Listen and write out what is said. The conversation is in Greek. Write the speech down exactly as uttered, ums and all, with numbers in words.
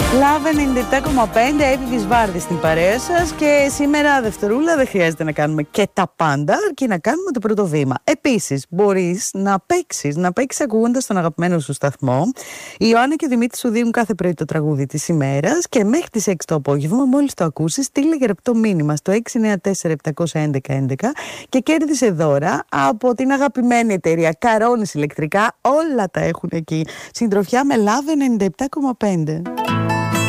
Λαβ ενενήντα επτά κόμμα πέντε, Εύη Βάρδη στην παρέα σας και σήμερα Δευτερούλα δεν χρειάζεται να κάνουμε και τα πάντα, αρκεί να κάνουμε το πρώτο βήμα. Επίσης, μπορείς να παίξεις, να παίξεις ακούγοντας τον αγαπημένο σου σταθμό. Η Ιωάννα και ο Δημήτρης σου δίνουν κάθε πρωί το τραγούδι της ημέρας και μέχρι τις έξι το απόγευμα, μόλις το ακούσεις, στείλε γραπτό μήνυμα στο έξι εννιά τέσσερα επτά ένα ένα έντεκα και κέρδισε δώρα από την αγαπημένη εταιρεία Καρόνις ηλεκτρικά. Όλα τα έχουν εκεί. Συντροφιά με Λαβ ενενήντα επτά κόμμα πέντε.